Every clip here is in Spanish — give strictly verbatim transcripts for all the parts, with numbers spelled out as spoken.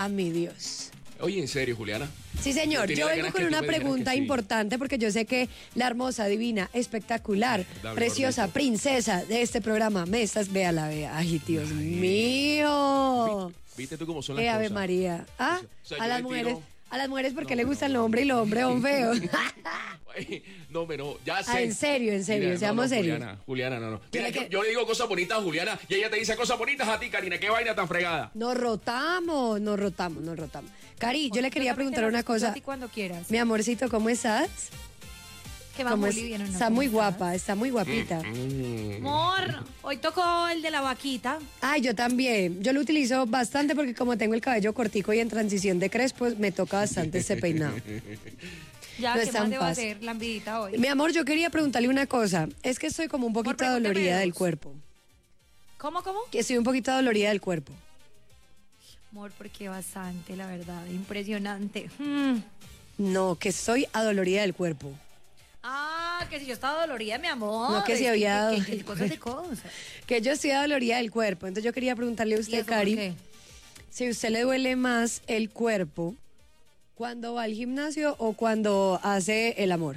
a mi Dios. Oye, ¿en serio, Juliana? Sí, señor. Yo vengo con una pregunta importante porque yo sé que la hermosa, divina, espectacular, Dale, preciosa, gordito. princesa de este programa, me estás, véala, vea. Ay, Dios Ay, mío. ¿Viste tú cómo son las Qué cosas? Ave María. Ah, o sea, a las mujeres... Tiro... A las mujeres porque no, le gusta no, el no, hombre y los hombres son feos. No, pero ya sé. Ah, en serio, en serio, Mira, seamos no, no, serios. Juliana, Juliana, no, no. Mira, yo, que... yo le digo cosas bonitas a Juliana y ella te dice cosas bonitas a ti, Karina. ¿Qué vaina tan fregada? Nos rotamos, nos rotamos, nos rotamos. Cari, yo le quería preguntar una cosa. A ti cuando quieras. Mi amorcito, ¿cómo estás? Que va muy bien, ¿no? Está muy guapa, está muy guapita. Mm, mm. Amor, hoy tocó el de la vaquita. Ay, yo también. Yo lo utilizo bastante porque como tengo el cabello cortico y en transición de crespos, me toca bastante ese peinado. Ya, no ¿qué más debo hacer? Lambidita hoy. Mi amor, yo quería preguntarle una cosa. Es que estoy como un poquito adolorida del cuerpo. ¿Cómo, cómo? Que estoy un poquito adolorida del cuerpo. Amor, porque bastante, la verdad. Impresionante. Hmm. No, que estoy adolorida del cuerpo. Ah, que si yo estaba dolorida, mi amor. No, que si había... Que, que, que cosas de cosas. Que yo estoy adolorida del cuerpo. Entonces yo quería preguntarle a usted, Cari, si a usted le duele más el cuerpo cuando va al gimnasio o cuando hace el amor.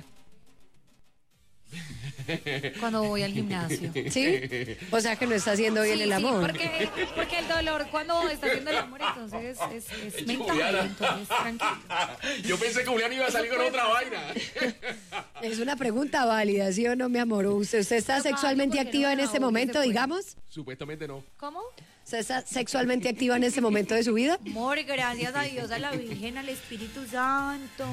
Cuando voy al gimnasio. ¿Sí? O sea que no está haciendo bien sí, el amor. Sí, porque, porque el dolor cuando está haciendo el amor, entonces es, es, es mental, entonces tranquilo. Yo pensé que Julián iba a salir con otra vaina. Es una pregunta válida, ¿sí o no, mi amor? ¿Usted, usted está Pero sexualmente activa no, en este momento, digamos? Supuestamente no. ¿Cómo? ¿Usted está sexualmente activa en este momento de su vida? Amor, gracias a Dios, a la Virgen, al Espíritu Santo.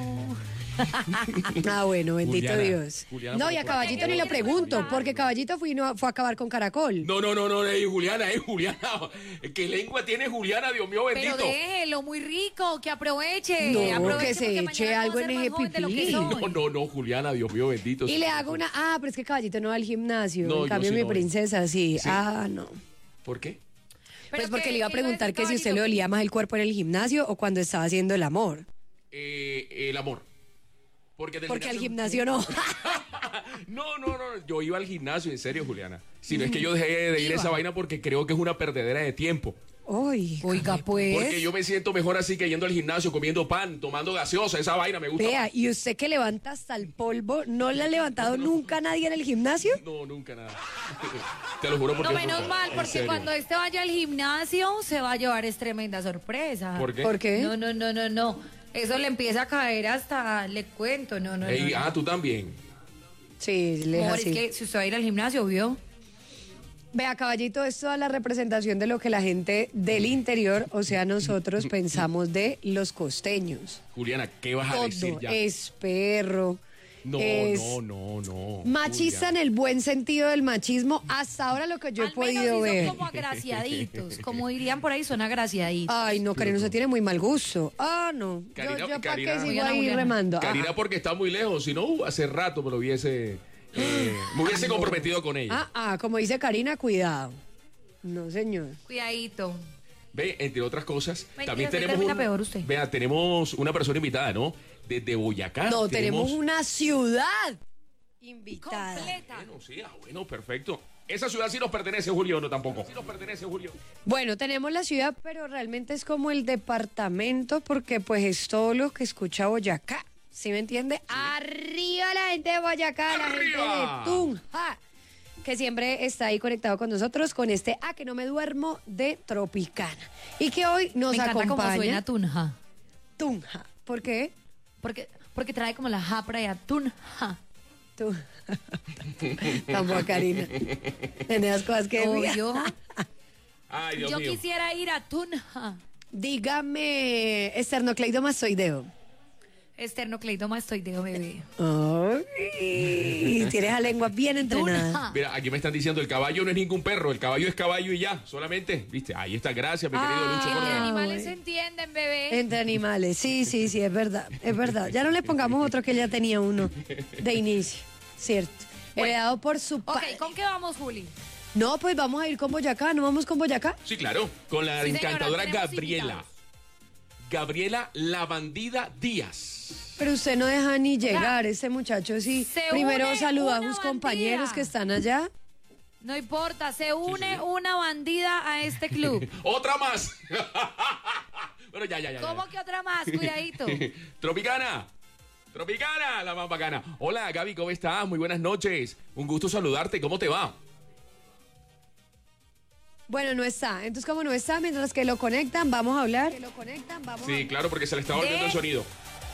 Ah, bueno, bendito Juliana, Dios. Juliana, no, y a Caballito ni lo pregunto, porque Caballito fue, no, fue a acabar con Caracol. No, no, no, no, eh, Juliana, eh, Juliana. ¿Qué lengua tiene Juliana, Dios mío, bendito? Pero déjelo, muy rico, que aproveche. No, aproveche que se eche algo en ese pipí. No, no, no, Juliana, Dios mío, bendito. Y le hago una, ah, pero es que Caballito no va al gimnasio. No, en cambio, sí mi no princesa sí. sí. Ah, no. ¿Por qué? Pues porque le iba a preguntar que si usted le dolía más el cuerpo en el gimnasio o cuando estaba haciendo el amor. Eh, el amor. Porque, porque al gimnasio no. No, no, no, yo iba al gimnasio, en serio, Juliana. Si no es que yo dejé de ir a esa vaina porque creo que es una perdedera de tiempo. Uy, oiga, pues. Porque yo me siento mejor así que yendo al gimnasio, comiendo pan, tomando gaseosa, esa vaina me gusta. Vea, ¿y usted que levanta hasta el polvo, no le ha levantado nunca a nadie en el gimnasio? No, nunca nada. Te lo juro porque... No, menos mal, porque cuando este vaya al gimnasio se va a llevar es tremenda sorpresa. ¿Por qué? ¿Por qué? No, no, no, no, no. Eso le empieza a caer hasta, le cuento, no, no, Ey, no, no. Ah, tú también. Sí, le Amor, así. es que si usted va a ir al gimnasio, ¿vio? Vea, Caballito, es toda la representación de lo que la gente del interior, o sea, nosotros pensamos de los costeños. Juliana, ¿qué vas a Todo decir ya? es perro. No, es no, no, no. Machista Juliana. en el buen sentido del machismo, hasta ahora lo que yo he Al podido menos sí ver. son como agraciaditos, como dirían por ahí, son agraciaditos. Ay, no, Karina, usted tiene muy mal gusto. Ah, no. Karina- yo yo para Karina- qué sigo Juliana, ahí Juliana. remando. Karina Ah, porque está muy lejos, si no, uh, hace rato me lo hubiese... eh, me hubiese comprometido con ella. ah, ah, como dice Karina, cuidado. No, señor. Cuidadito. Ve, entre otras cosas, Mentira, también usted tenemos termina un- peor usted. Vea, tenemos una persona invitada, ¿no? Desde Boyacá. No, tenemos una ciudad invitada. Completa. Bueno, sí, ah, bueno, perfecto. Esa ciudad sí nos pertenece, Julio, no tampoco. Sí nos pertenece, Julio. Bueno, tenemos la ciudad, pero realmente es como el departamento porque pues es todo lo que escucha Boyacá. ¿Sí me entiende? Arriba la gente de Boyacá, la gente ¡Arriba! de Tunja, que siempre está ahí conectado con nosotros con este A que no me duermo de Tropicana. Y que hoy nos Me encanta cómo acompaña suena Tunja. Tunja. ¿Por qué? Porque, porque trae como la japra y a Tunja. Tú. Tampoco, Karina. En esas cosas que O diga. yo, Ay, Dios yo mío. quisiera ir a Tunja. Dígame, esternocleidomastoideo. Esternocleidomastoideo, bebé. Ay, tienes la lengua bien entrenada. Tunja. Mira, aquí me están diciendo, el caballo no es ningún perro, el caballo es caballo y ya, solamente, ¿viste? Ahí está, gracias, mi querido Ah, Lucho Entre Córdoba. animales bueno. se entienden, bebé. Entre animales, sí, sí, sí, es verdad, es verdad. Ya no le pongamos otro que ya tenía uno de inicio, cierto. Heredado por su Ok, padre. ¿con qué vamos, Juli? No, pues vamos a ir con Boyacá, ¿no vamos con Boyacá? Sí, claro, con la Sí, señora, encantadora tenemos Gabriela. invitados. Gabriela La Bandida Díaz. Pero usted no deja ni llegar, ese muchacho sí. Se Primero une saluda a una sus bandida. compañeros que están allá. No importa, se une sí. una bandida a este club. Otra más. Bueno, ya, ya, ya. ¿Cómo ya. que otra más? Cuidadito. Tropicana. Tropicana, la más bacana. Hola, Gaby, ¿cómo estás? Muy buenas noches. Un gusto saludarte. ¿Cómo te va? Bueno, no está. Entonces, como no está, mientras que lo conectan, vamos a hablar. Que lo conectan, vamos Sí, claro, porque se le está volviendo De- el sonido.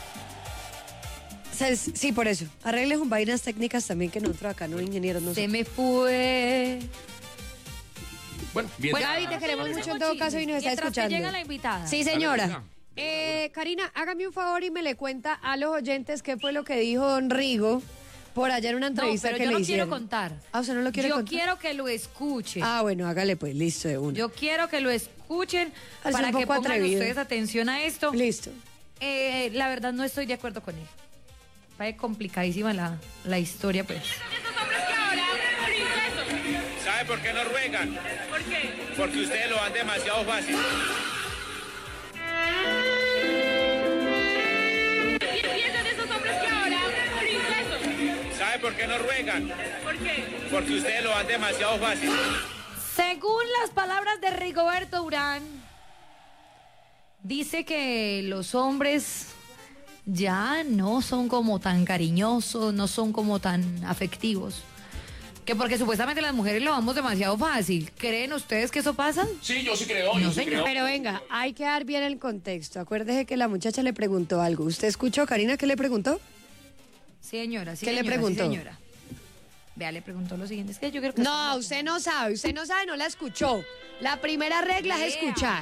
a... Sí, por eso. Arregles un vainas técnicas también que nosotros acá, no ingenieros, no Se sé. me fue. Bueno, bien. Bueno, Gaby, te queremos mucho en todo caso y nos está Mientras que escuchando. llega la invitada. Sí, Dale, señora. Karina. Eh, Karina, hágame un favor y me le cuenta a los oyentes qué fue lo que dijo Don Rigo por allá en una No, entrevista pero que yo le no hicieron. quiero contar. Ah, ¿usted no lo quiere Yo contar? quiero que lo escuchen. Ah, bueno, hágale pues, listo de una. Yo quiero que lo escuchen Al ser para un que poco pongan atrevido. ustedes atención a esto. Listo. Eh, la verdad no estoy de acuerdo con él. Parece complicadísima la, la historia, pues. ¿Sabe por qué no ruegan? ¿Por qué? Porque ustedes lo dan demasiado fácil. ¿Qué piensan de esos hombres que ahora hablan princesos? ¿Sabe por qué no ruegan? ¿Por qué? Porque ustedes lo dan demasiado fácil. Según las palabras de Rigoberto Urán, dice que los hombres ya no son como tan cariñosos, no son como tan afectivos. Que porque supuestamente las mujeres lo vamos demasiado fácil. ¿Creen ustedes que eso pasa? Sí, yo sí creo, yo No, sí señor. creo. Pero venga, hay que dar bien el contexto. Acuérdese que la muchacha le preguntó algo. ¿Usted escuchó, Karina, qué le preguntó? Señora, sí, ¿Qué le señora, sí, preguntó? señora. Vea, le preguntó lo siguiente. Es que yo creo que... No, usted no sabe, usted no sabe, no la escuchó. La primera regla es Vea. escuchar.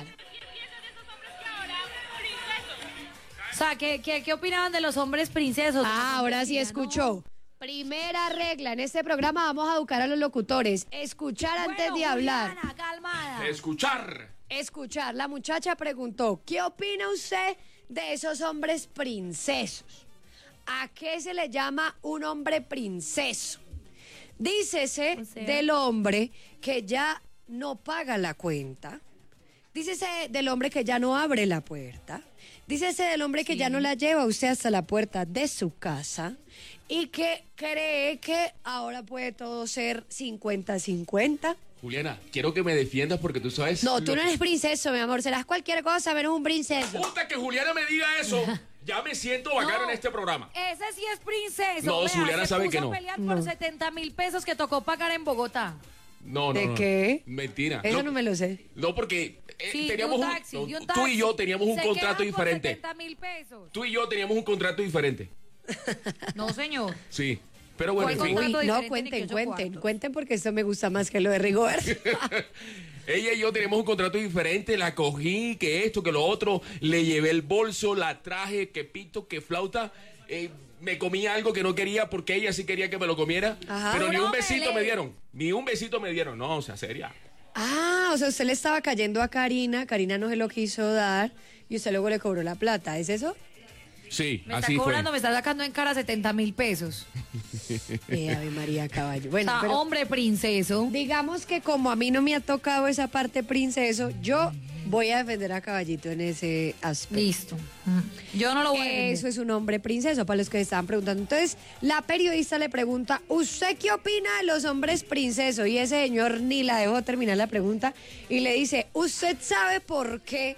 O sea, ¿qué, qué, qué opinaban de los hombres princesos? Ah, ahora sí Decía, escuchó. ¿no? Primera regla, en este programa vamos a educar a los locutores. Escuchar antes Bueno, de hablar. Juliana, calmada. Escuchar. Escuchar. La muchacha preguntó, ¿qué opina usted de esos hombres princesos? ¿A qué se le llama un hombre princeso? Dícese O sea. del hombre que ya no paga la cuenta. Dícese del hombre que ya no abre la puerta. Dícese del hombre que ya no la lleva a usted hasta la puerta de su casa y que cree que ahora puede todo ser cincuenta cincuenta. Juliana, quiero que me defiendas porque tú sabes... No, tú lo no que- eres princeso, mi amor. Serás cualquier cosa, menos un princeso. Puta, que Juliana me diga eso. Ya me siento bacano No, en este programa. Ese sí es princeso. No, Vea, Juliana se sabe puso que no. a pelear No. por setenta mil pesos que tocó pagar en Bogotá. No, no, ¿De no. qué? Mentira. Eso no me lo sé. No, porque eh, Sí, de teníamos un un, taxi, no, de un tú y yo taxi. teníamos un Se contrato quedan por diferente. setenta mil pesos. Tú y yo teníamos un contrato diferente. No, señor. Sí. Pero bueno, en ¿Cuál fin. contrato? Uy, no, diferente, cuenten, ni que ocho cuenten, cuartos. cuenten porque esto me gusta más que lo de Rigoberto. Ella y yo teníamos un contrato diferente, la cogí, que esto, que lo otro, le llevé el bolso, la traje, que pito, que flauta, eh, me comí algo que no quería porque ella sí quería que me lo comiera, Ajá. pero ni No un me besito le- me dieron, ni un besito me dieron, no, o sea, seria. Ah, o sea, usted le estaba cayendo a Karina, Karina no se lo quiso dar y usted luego le cobró la plata, ¿es eso? Sí, Me está así fue. cobrando, me está sacando en cara setenta mil pesos. Eh, Ave María Caballo. O Bueno, sea, pero hombre princeso. digamos que como a mí no me ha tocado esa parte princeso, yo voy a defender a Caballito en ese aspecto. Listo. Mm. Yo no lo voy a defender. Eso es un hombre princeso, para los que estaban preguntando. Entonces, la periodista le pregunta, ¿usted qué opina de los hombres princesos? Y ese señor ni la dejó terminar la pregunta y le dice, ¿usted sabe por qué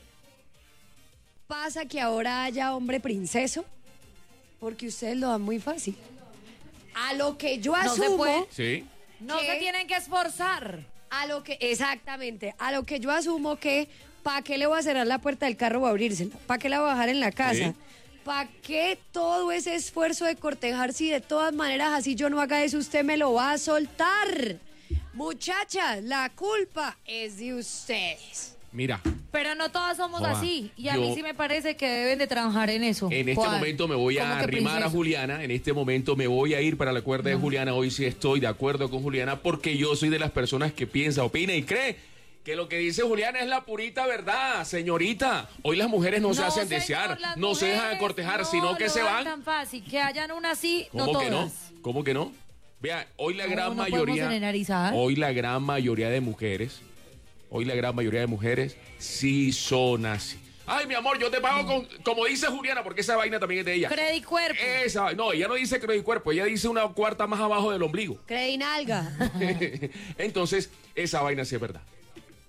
pasa que ahora haya hombre princeso? Porque ustedes lo dan muy fácil. A lo que yo No se asumo... puede. Sí. No ¿Qué? se tienen que esforzar. A lo que, exactamente, a lo que yo asumo que, ¿para qué le voy a cerrar la puerta del carro o abrírsela? ¿Para qué la voy a bajar en la casa? Sí. ¿Para qué todo ese esfuerzo de cortejar si de todas maneras así yo no haga eso, usted me lo va a soltar? Muchachas, la culpa es de ustedes. Mira, Pero no todas somos Joda, así. Y a yo- mí sí me parece que deben de trabajar en eso. en este ¿Cuál? momento me voy a ¿Cómo que arrimar a princeso? Juliana, en este momento me voy a ir para la cuerda de Juliana, hoy sí estoy de acuerdo con Juliana porque yo soy de las personas que piensa, opina y cree que lo que dice Juliana es la purita verdad, señorita. Hoy las mujeres no, se hacen señor, desear, las no se dejan de mujeres cortejar, no sino que lo se dan van. tan fácil, que hayan una así, no ¿Cómo todas. que no? ¿Cómo que no? Vea, hoy la No, gran no podemos mayoría, generalizar. hoy la gran mayoría de mujeres, hoy la gran mayoría de mujeres sí son así. Ay, mi amor, yo te pago con, como dice Juliana, porque esa vaina también es de ella. Credit cuerpo. Esa, no, ella no dice creo y cuerpo, ella dice una cuarta más abajo del ombligo. Credinalga. Entonces, esa vaina sí es verdad.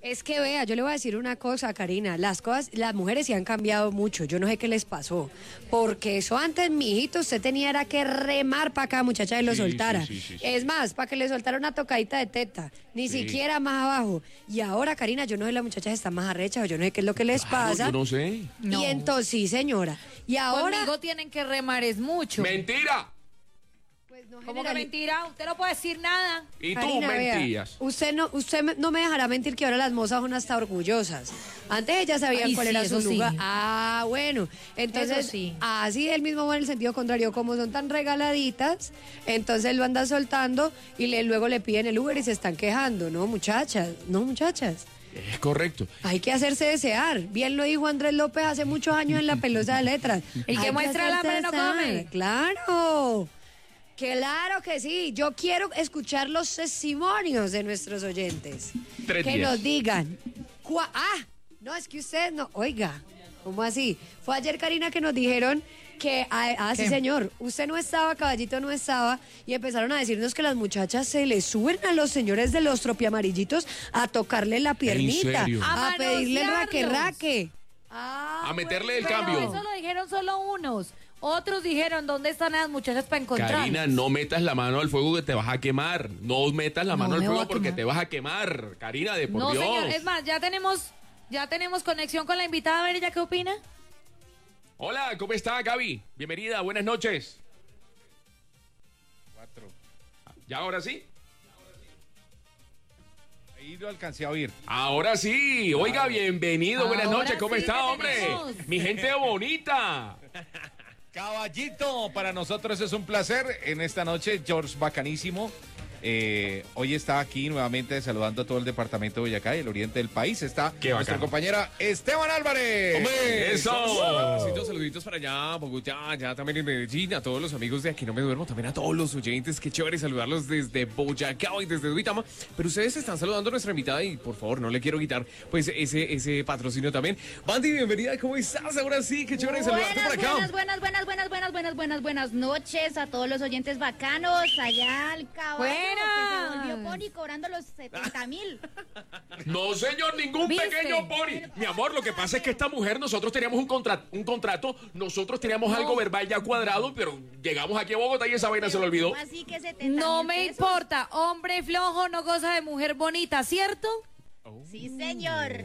Es que vea, yo le voy a decir una cosa, Karina, las cosas, las mujeres se han cambiado mucho, yo no sé qué les pasó, porque eso antes, mijito, usted tenía era que remar para cada muchacha y lo Sí, soltara. sí, sí, sí, sí. Es más, para que le soltara una tocadita de teta, ni Sí. siquiera más abajo. Y ahora, Karina, yo no sé, las muchachas están más arrechas, o yo no sé qué es lo que les Claro, pasa. yo no sé. No. Y entonces, sí, señora. Y ahora... Conmigo tienen que remar es mucho. ¡Mentira! Pues no ¿Cómo que generali- mentira? Usted no puede decir nada. Y tú Karina, vea, mentías. usted no, usted me- no me dejará mentir que ahora las mozas son hasta orgullosas. Antes ellas sabían Ay, cuál sí, era su eso sí. lugar. Ah, bueno. Entonces, Eso sí. así del mismo modo en el sentido contrario, como son tan regaladitas, entonces lo andan soltando y le- luego le piden el Uber y se están quejando. No, muchachas, no, muchachas. Es correcto. Hay que hacerse desear. Bien lo dijo Andrés López hace muchos años en La Pelosa de Letras. El que Hay muestra el hacerse hambre no desear. come. Claro. Claro que sí. Yo quiero escuchar los testimonios de nuestros oyentes. Tres que días. nos digan. cua- Ah, no, es que ustedes no. Oiga, ¿cómo así? Fue ayer, Karina, que nos dijeron que. Ah, ah, sí, ¿Qué? señor. Usted no estaba, Caballito no estaba. Y empezaron a decirnos que las muchachas se le suben a los señores de los tropiamarillitos a tocarle la piernita. serio? A, A pedirle el raque manosearlos. raque. Ah, A meterle el Pero cambio. eso lo dijeron solo unos. Otros dijeron, ¿dónde están las muchachas para encontrar? Karina, no metas la mano al fuego que te vas a quemar. No metas la No mano al me voy fuego a porque quemar. te vas a quemar. Karina, de por No, Dios. señor. Es más, ya tenemos, ya tenemos conexión con la invitada. A ver, ¿ella qué opina? Hola, ¿cómo está Gaby? Bienvenida, buenas noches. Cuatro. ¿Ya ahora sí? Ahí lo alcancé a oír. Ahora sí. Oiga, bienvenido, buenas Ahora noches. ¿Cómo sí está, te hombre? tenemos. Mi gente bonita. Caballito, para nosotros es un placer en esta noche, George Bacanísimo. Eh, hoy está aquí nuevamente saludando a todo el departamento de Boyacá y el oriente del país. Está Qué nuestra bacano. compañera Esteban Álvarez. ¡Hombre! ¡Eso! Saluditos, saluditos para allá, Bogotá, allá también en Medellín, a todos los amigos de Aquí No Me Duermo, también a todos los oyentes, qué chévere saludarlos desde Boyacá y desde Duitama, pero ustedes están saludando a nuestra invitada y por favor no le quiero quitar pues ese, ese patrocinio también. Bandy, bienvenida, ¿cómo estás? Ahora sí, qué chévere saludarte por acá. Buenas, buenas, buenas, buenas, buenas, buenas, buenas, buenas noches a todos los oyentes bacanos allá al caballo que se volvió Buenas. pony cobrando los setenta mil. No, señor, ningún ¿Viste? pequeño pony. Mi amor, lo que pasa es que esta mujer, nosotros teníamos un, contra- un contrato, nosotros teníamos algo verbal ya cuadrado, pero llegamos aquí a Bogotá y esa vaina se le olvidó. Así que setenta No mil me pesos. importa. Hombre flojo no goza de mujer bonita, ¿cierto? Sí, señor.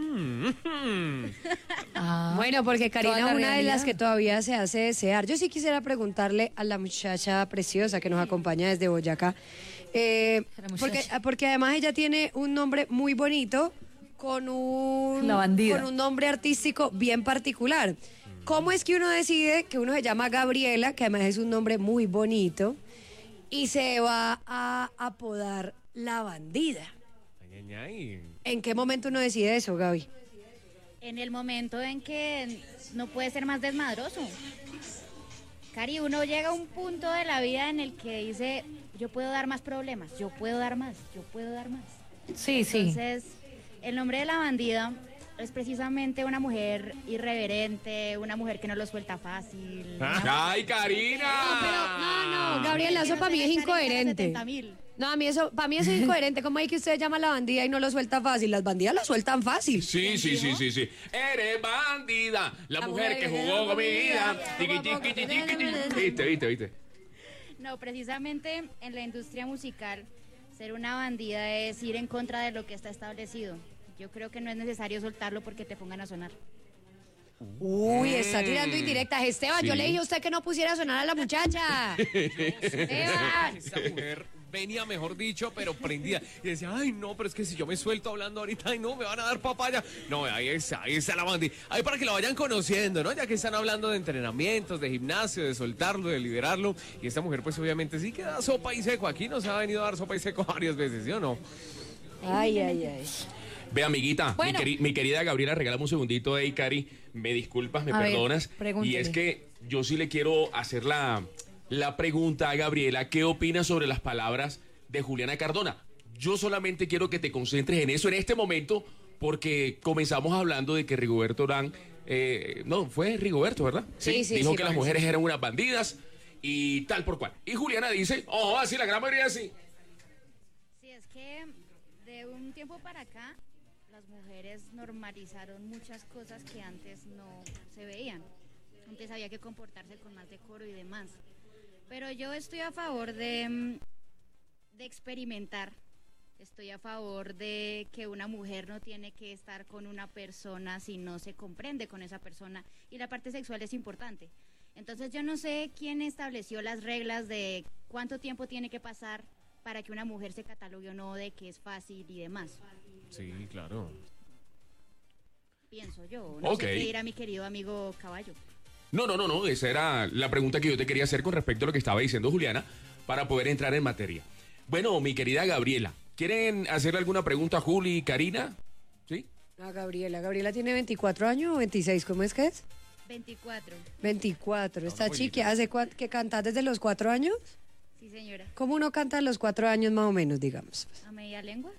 Ah. Bueno, porque Karina Toda es la una de las realidad. que todavía se hace desear. Yo sí quisiera preguntarle a la muchacha preciosa que nos acompaña desde Boyacá, eh, La muchacha. porque, porque además ella tiene un nombre muy bonito con un, La bandida. con un nombre artístico bien particular. ¿Cómo es que uno decide que uno se llama Gabriela, que además es un nombre muy bonito, y se va a apodar La Bandida? Ay, ay, ay. ¿En qué momento uno decide eso, Gaby? En el momento en que no puede ser más desmadroso. Cari, uno llega a un punto de la vida en el que dice, yo puedo dar más problemas, yo puedo dar más, yo puedo dar más. Sí, sí. Entonces, el nombre de la bandida es precisamente una mujer irreverente, una mujer que no lo suelta fácil. una ¡Ay, Karina! Pero, no, no, Gabriela, mujer eso que para no mí se es le salen incoherente. setenta mil. No, a mí eso, para mí eso es incoherente. ¿Cómo hay que usted llama a la bandida y no lo suelta fácil? Las bandidas lo sueltan fácil. Sí, sí, sí, sí, sí. Eres bandida, la, La mujer mujer que que jugó jugó con mi vida. vida. Tiqui, tiqui, tiqui, tiqui, tiqui. Viste, viste, viste. No, precisamente en la industria musical, ser una bandida es ir en contra de lo que está establecido. Yo creo que no es necesario soltarlo porque te pongan a sonar. Uy, está tirando indirectas. Esteban, yo Sí. le dije a usted que no pusiera a sonar a la muchacha. Esteban. Esa mujer venía, mejor dicho, pero prendida. Y decía, ay, no, pero es que si yo me suelto hablando ahorita, ay, no, me van a dar papaya. No, ahí está, ahí está la bandi. Ahí para que la vayan conociendo, ¿no? Ya que están hablando de entrenamientos, de gimnasio, de soltarlo, de liberarlo. Y esta mujer, pues obviamente sí que da sopa y seco. Aquí nos ha venido a dar sopa y seco varias veces, ¿sí o no? Ay, ay, ay. Ve, amiguita, Bueno. mi, queri- mi querida Gabriela, regálame un segundito, hey, Cari, me disculpas, me A ver, perdonas. pregúntele. Y es que yo sí le quiero hacer la, la pregunta a Gabriela, ¿qué opina sobre las palabras de Juliana Cardona? Yo solamente quiero que te concentres en eso en este momento, porque comenzamos hablando de que Rigoberto Urán, eh, no, fue Rigoberto, ¿verdad? Sí, sí, Dijo sí, que las parece. mujeres eran unas bandidas y tal por cual. Y Juliana dice, oh, así la gran mayoría sí. Sí, es que de un tiempo para acá las mujeres normalizaron muchas cosas que antes no se veían. Antes había que comportarse con más decoro y demás. Pero yo estoy a favor de, de experimentar. Estoy a favor de que una mujer no tiene que estar con una persona si no se comprende con esa persona. Y la parte sexual es importante. Entonces yo no sé quién estableció las reglas de cuánto tiempo tiene que pasar para que una mujer se catalogue o no de que es fácil y demás. Sí, claro. Pienso yo. No Ok. sé qué dirá mi querido amigo Caballo. No, no, no, no. Esa era la pregunta que yo te quería hacer con respecto a lo que estaba diciendo Juliana para poder entrar en materia. Bueno, mi querida Gabriela, ¿quieren hacerle alguna pregunta a Juli y Karina? ¿Sí? A Gabriela. Gabriela tiene veinticuatro años o veintiséis, ¿cómo es que es? veinticuatro. veinticuatro. Está muy chiqui. ¿Hace cuánto que cantas desde los cuatro años? Sí, señora. ¿Cómo uno canta a los cuatro años más o menos, digamos? ¿A media lengua?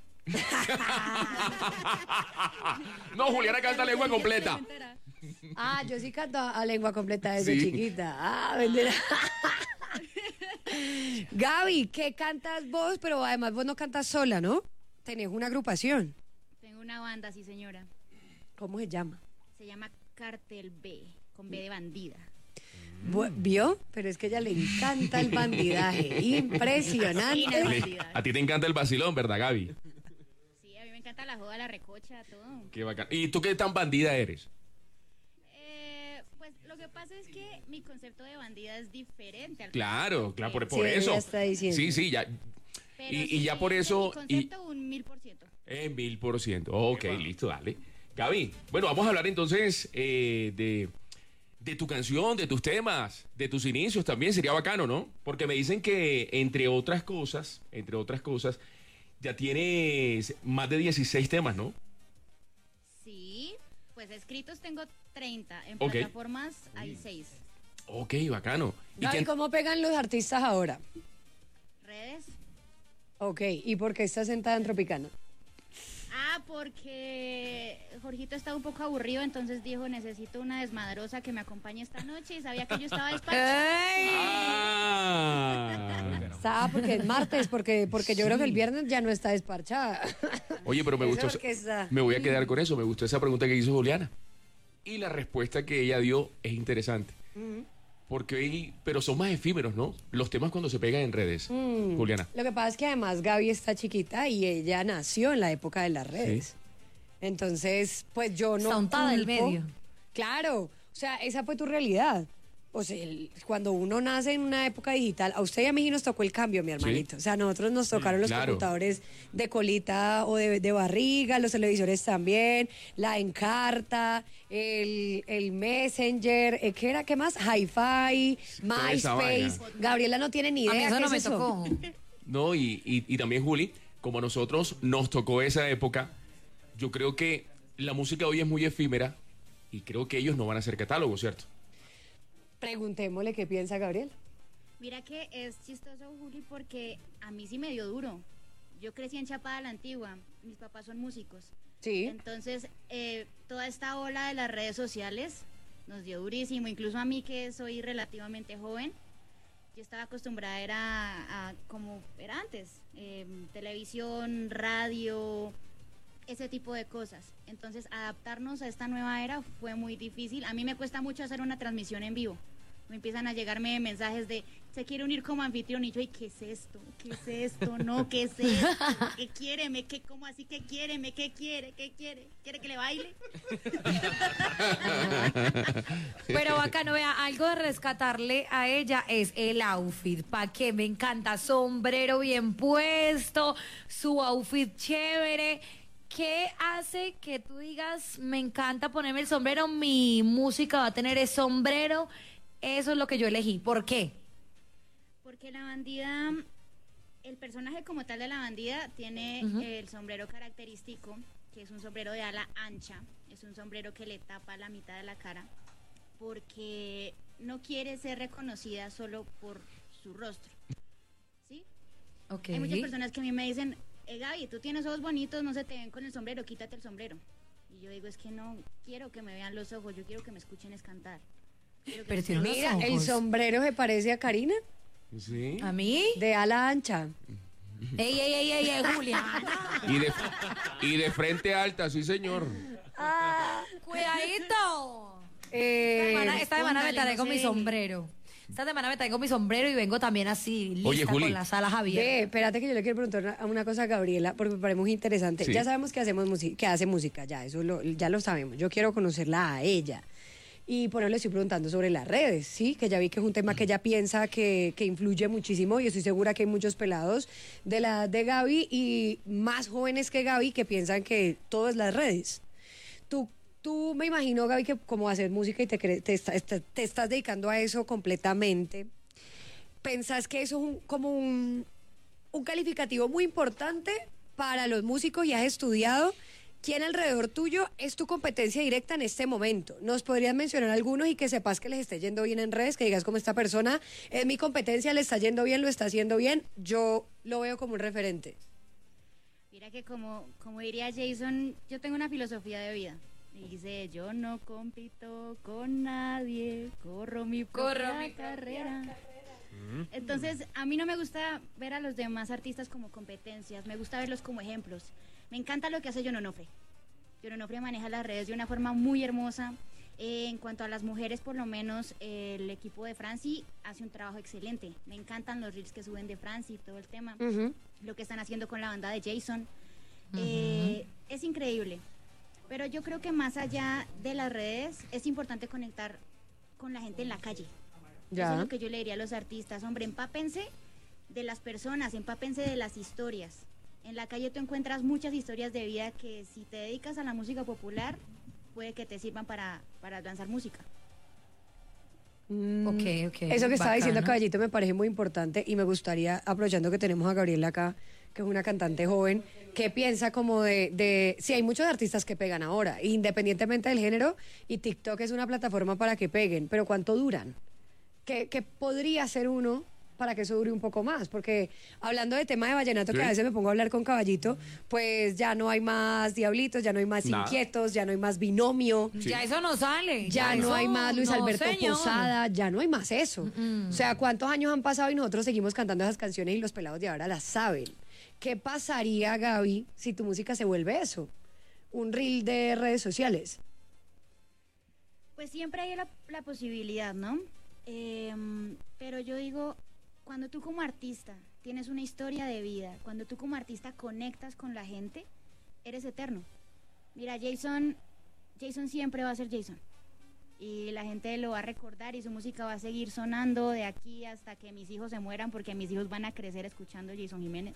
No, Juliana canta lengua completa. Ah, yo sí canto a lengua completa desde Sí. chiquita. Ah, vendera. Gaby, ¿qué cantas vos? Pero además vos no cantas sola, ¿no? Tenés una agrupación. Tengo una banda, sí, señora. ¿Cómo se llama? Se llama Cartel B, con B de bandida. Bu- ¿Vio? Pero es que a ella le encanta el bandidaje. Impresionante. Le- a ti te encanta el vacilón, ¿verdad, Gaby? Sí, a mí me encanta la joda, la recocha, todo. Qué bacán. ¿Y tú qué tan bandida eres? Eh, pues lo que pasa es que mi concepto de bandida es diferente al Claro, claro, por, concepto por Sí, eso. ella está diciendo. Sí, sí, ya. que- Pero y- y sí, ya por de eso- Mi concepto un mil por ciento. En mil por ciento. Ok, listo, dale. Gaby, bueno, vamos a hablar entonces eh, de, de tu canción, de tus temas, de tus inicios también. Sería bacano, ¿no? Porque me dicen que, entre otras cosas, entre otras cosas, ya tienes más de dieciséis temas, ¿no? Sí, pues escritos tengo treinta, en Ok. plataformas hay seis. Ok, bacano. ¿Y Gaby, quién- ¿cómo pegan los artistas ahora? Redes. Ok, ¿y por qué estás sentada en Tropicana? Ah, porque Jorgito estaba un poco aburrido, entonces dijo, necesito una desmadrosa que me acompañe esta noche y sabía que yo estaba despachada. Ah. Está, porque es martes, porque, porque yo creo que el viernes ya no está desparchada. Oye, pero me Eso gustó. porque está- Me voy a quedar con eso. Me gustó esa pregunta que hizo Juliana. Y la respuesta que ella dio es interesante. Porque hoy, pero son más efímeros, ¿no? Los temas cuando se pegan en redes. Mm. Juliana. Lo que pasa es que además Gaby está chiquita y ella nació en la época de las redes. Entonces, pues yo no. Está untada del culpo- medio. Claro, o sea, esa fue tu realidad. O sea, el- cuando uno nace en una época digital, a usted y a mí nos tocó el cambio, mi hermanito. O sea, a nosotros nos tocaron los claro. computadores de colita o de, de barriga, los televisores también, la Encarta, el, el Messenger, eh, ¿qué era? ¿Qué más? Hi-Fi, Toda esa MySpace. vaina. Gabriela no tiene ni A mí idea eso qué no es me eso. tocó. No, y, y, y también, Juli, como a nosotros nos tocó esa época, yo creo que la música hoy es muy efímera y creo que ellos no van a hacer catálogo, ¿cierto? Preguntémosle qué piensa Gabriela. Mira que es chistoso, Juli, porque a mí sí me dio duro. Yo crecí en Chapada la Antigua, mis papás son músicos. Sí. Entonces, eh, toda esta ola de las redes sociales nos dio durísimo, incluso a mí que soy relativamente joven. Yo estaba acostumbrada era a como era antes, eh, televisión, radio, ese tipo de cosas. Entonces, adaptarnos a esta nueva era fue muy difícil. A mí me cuesta mucho hacer una transmisión en vivo. Me empiezan a llegarme mensajes de, se quiere unir como anfitrión, y yo, ¿y qué es esto? ¿Qué es esto? No, ¿qué es esto? ¿Qué quiéreme? ¿Qué, cómo así que quiéreme? ¿Qué quiere? ¿Qué quiere? ¿Quiere que le baile? Pero bacano, vea, algo de rescatarle a ella es el outfit. ¿Pa' qué? Me encanta. Sombrero bien puesto, su outfit chévere. ¿Qué hace que tú digas, me encanta ponerme el sombrero, mi música va a tener el sombrero? Eso es lo que yo elegí. ¿Por qué? Porque la bandida, el personaje como tal de la bandida tiene Ujú. el sombrero característico, que es un sombrero de ala ancha, es un sombrero que le tapa la mitad de la cara, porque no quiere ser reconocida solo por su rostro, ¿sí? Ok. Hay muchas personas que a mí me dicen, eh, Gaby, tú tienes ojos bonitos, no se te ven con el sombrero, quítate el sombrero. Y yo digo, es que no quiero que me vean los ojos, yo quiero que me escuchen es cantar. Quiero que Pero me tiene escuchen- unos Mira, el ojos. sombrero se parece a Karina, Sí. ¿A mí? de ala ancha. Ey, ey, ey, ey, ey, Juliana. Y de, y de frente alta, sí, señor. Ah, cuidadito. Eh, Esta semana, esta semana me Póngale, trae no con mi sé. sombrero. Esta semana me trae con mi sombrero y vengo también así, lista Oye, Juli. con las alas Ve, abiertas. espérate que yo le quiero preguntar una, una cosa a Gabriela, porque me parece muy interesante. Sí. Ya sabemos que hacemos música, que hace música, ya, eso lo, ya lo sabemos. Yo quiero conocerla a ella. Y por eso le estoy preguntando sobre las redes, ¿sí? Que ya vi que es un tema que ella piensa que, que influye muchísimo y estoy segura que hay muchos pelados de la edad de Gaby y más jóvenes que Gaby que piensan que todo es las redes. Tú, tú me imagino, Gaby, que como haces música y te, cre- te, está- te- te estás dedicando a eso completamente, ¿pensás que eso es un- como un, un calificativo muy importante para los músicos y has estudiado? ¿Quién alrededor tuyo es tu competencia directa en este momento? ¿Nos podrías mencionar algunos y que sepas que les esté yendo bien en redes? Que digas como esta persona es mi competencia, le está yendo bien, lo está haciendo bien, yo lo veo como un referente. Mira que como, como diría Jason, yo tengo una filosofía de vida. Y dice, yo no compito con nadie, corro mi Corro propia mi propia carrera. Entonces, a mí no me gusta ver a los demás artistas como competencias, me gusta verlos como ejemplos. Me encanta lo que hace John Onofre. John Onofre maneja las redes de una forma muy hermosa. Eh, en cuanto a las mujeres, por lo menos, eh, el equipo de Franci hace un trabajo excelente. Me encantan los reels que suben de Franci y todo el tema. Ujú. Lo que están haciendo con la banda de Jason. Eh, es increíble. Pero yo creo que más allá de las redes, es importante conectar con la gente en la calle. Ya. Eso es lo que yo le diría a los artistas. Hombre, empápense de las personas, empápense de las historias. En la calle tú encuentras muchas historias de vida que si te dedicas a la música popular, puede que te sirvan para, para lanzar música. Mm, Ok, ok, Eso que estaba diciendo bacano. Caballito me parece muy importante y me gustaría, aprovechando que tenemos a Gabriela acá, que es una cantante joven, que piensa como de, de... Sí, hay muchos artistas que pegan ahora, independientemente del género, y TikTok es una plataforma para que peguen, pero ¿cuánto duran? ¿Qué, qué podría hacer uno para que eso dure un poco más? Porque hablando de tema de vallenato, que Sí. a veces me pongo a hablar con Caballito, pues ya no hay más diablitos, ya no hay más Nada. inquietos, ya no hay más binomio. Sí. Ya eso no sale. Ya no eso hay más Luis no, Alberto señor. Posada, ya no hay más eso. O sea, ¿cuántos años han pasado y nosotros seguimos cantando esas canciones y los pelados de ahora las saben? ¿Qué pasaría, Gaby, si tu música se vuelve eso? Un reel de redes sociales. Pues siempre hay la, la posibilidad, ¿no? Em, pero yo digo, cuando tú como artista tienes una historia de vida, cuando tú como artista conectas con la gente, eres eterno. Mira, Jason, Jason siempre va a ser Jason. Y la gente lo va a recordar y su música va a seguir sonando de aquí hasta que mis hijos se mueran, porque mis hijos van a crecer escuchando Jason Jiménez.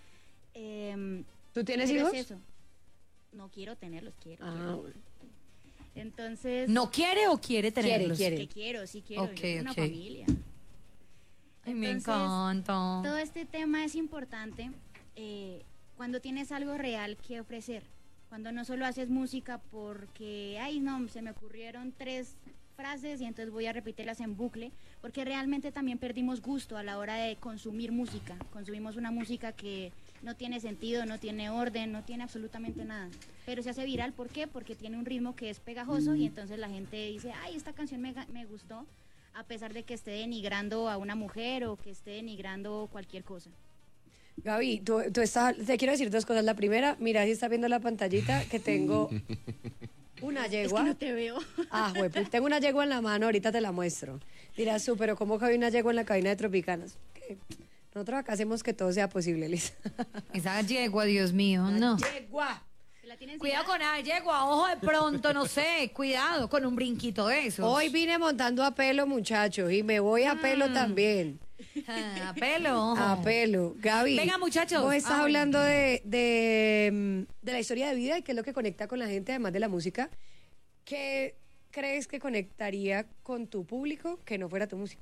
Em, ¿Tú tienes pero hijos? es eso. No quiero tenerlos, quiero. Ah, quiero. bueno. Entonces... ¿No quiere o quiere tenerlos? Quiere, Que quiero, sí quiero. Ok, yo tengo una ok. familia. Ay, me Entonces, encanta. Todo este tema es importante eh, cuando tienes algo real que ofrecer. Cuando no solo haces música porque, ay, no, se me ocurrieron tres frases y entonces voy a repetirlas en bucle, porque realmente también perdimos gusto a la hora de consumir música. Consumimos una música que no tiene sentido, no tiene orden, no tiene absolutamente nada. Pero se hace viral, ¿por qué? Porque tiene un ritmo que es pegajoso y entonces la gente dice, ay, esta canción me, ga- me gustó, a pesar de que esté denigrando a una mujer o que esté denigrando cualquier cosa. Gaby, tú, tú estás, te quiero decir dos cosas. La primera, mira, si estás viendo la pantallita, que tengo una Es yegua. que no te veo. Ah, güey, pues tengo una yegua en la mano, ahorita te la muestro. Dirás, tú, pero ¿cómo cabe una yegua en la cabina de Tropicanas? ¿Qué? Nosotros acá hacemos que todo sea posible, Lisa. Esa yegua, Dios mío, no. ¡Yegua! ¿La tienes Cuidado encima? con la yegua, ojo de pronto, no sé, cuidado con un brinquito de esos. Hoy vine montando a pelo, muchachos, y me voy a pelo también. Ah, a pelo. ojo. A pelo. Gaby. Venga, muchachos. Vos estás Ah, bueno. hablando de, de, mm, de la historia de vida y qué es lo que conecta con la gente, además de la música. ¿Qué crees que conectaría con tu público que no fuera tu música?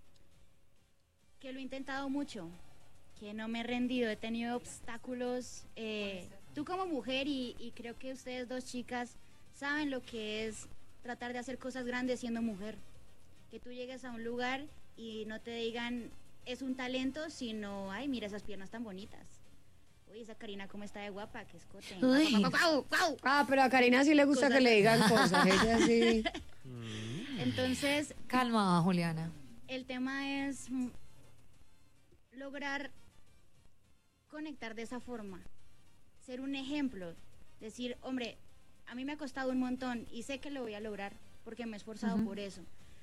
Que lo he intentado mucho, que no me he rendido, he tenido obstáculos. eh, tú como mujer y, y creo que ustedes dos chicas saben lo que es tratar de hacer cosas grandes siendo mujer. Que tú llegues a un lugar y no te digan es un talento, sino, ay, mira esas piernas tan bonitas. Uy, esa Karina cómo está de guapa, que escote. Uy. Guau, guau, guau. Ah, pero a Karina sí le gusta Cosas que le de- digan cosas. Ella sí. Entonces, Calma, Juliana. el tema es mm, lograr conectar de esa forma, ser un ejemplo, decir, hombre, a mí me ha costado un montón y sé que lo voy a lograr porque me he esforzado uh-huh. por eso,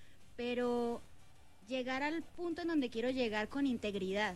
pero llegar al punto en donde quiero llegar con integridad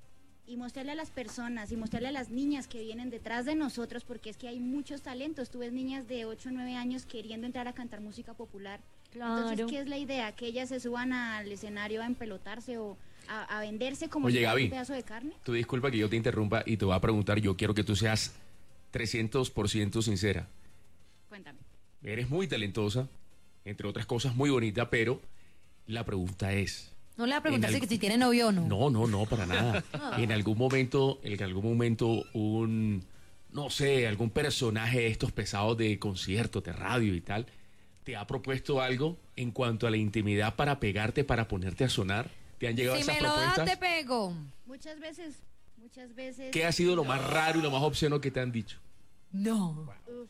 y mostrarle a las personas y mostrarle a las niñas que vienen detrás de nosotros, porque es que hay muchos talentos. Tú ves niñas de ocho o nueve años queriendo entrar a cantar música popular. Claro. Entonces, ¿qué es la idea? ¿Que ellas se suban al escenario a empelotarse o a, a venderse como Oye, si Gaby, un pedazo de carne? Tú disculpa que yo te interrumpa y te voy a preguntar, yo quiero que tú seas trescientos por ciento sincera. Cuéntame. Eres muy talentosa, entre otras cosas muy bonita, pero la pregunta es... No le va a preguntar algún... si tiene novio o no. No, no, no, para nada. En algún momento, en algún momento, un, no sé, algún personaje de estos pesados de conciertos, de radio y tal, ¿te ha propuesto algo en cuanto a la intimidad para pegarte, para ponerte a sonar? ¿Te han llegado si esas me lo propuestas? das, te pego. Muchas veces, muchas veces. ¿Qué ha sido lo más raro y lo más obsceno que te han dicho? No. Uf.